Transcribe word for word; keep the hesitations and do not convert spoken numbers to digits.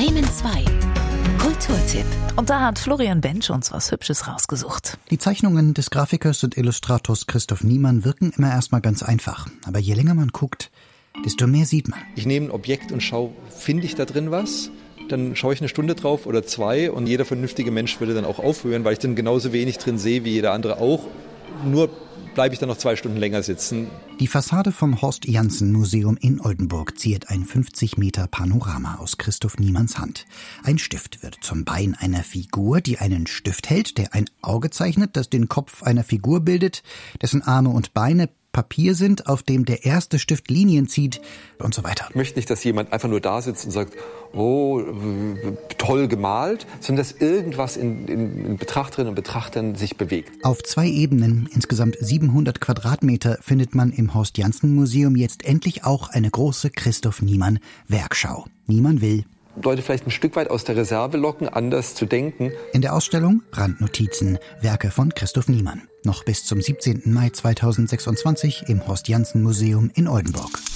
Bremen zwei. Kulturtipp. Und da hat Florian Bensch uns was Hübsches rausgesucht. Die Zeichnungen des Grafikers und Illustrators Christoph Niemann wirken immer erstmal ganz einfach. Aber je länger man guckt, desto mehr sieht man. Ich nehme ein Objekt und schaue, finde ich da drin was? Dann schaue ich eine Stunde drauf oder zwei und jeder vernünftige Mensch würde dann auch aufhören, weil ich dann genauso wenig drin sehe wie jeder andere auch. Nur bleibe ich dann noch zwei Stunden länger sitzen. Die Fassade vom Horst-Janssen-Museum in Oldenburg ziert ein fünfzig Meter Panorama aus Christoph Niemanns Hand. Ein Stift wird zum Bein einer Figur, die einen Stift hält, der ein Auge zeichnet, das den Kopf einer Figur bildet, dessen Arme und Beine Papier sind, auf dem der erste Stift Linien zieht und so weiter. Ich möchte nicht, dass jemand einfach nur da sitzt und sagt, oh, toll gemalt, sondern dass irgendwas in, in, in Betrachterinnen und Betrachtern sich bewegt. Auf zwei Ebenen, insgesamt siebenhundert Quadratmeter, findet man im Horst-Janssen-Museum jetzt endlich auch eine große Christoph Niemann-Werkschau. Niemann will Leute vielleicht ein Stück weit aus der Reserve locken, anders zu denken. In der Ausstellung Randnotizen, Werke von Christoph Niemann. Noch bis zum siebzehnten Mai zweitausendsechsundzwanzig im Horst-Janssen-Museum in Oldenburg.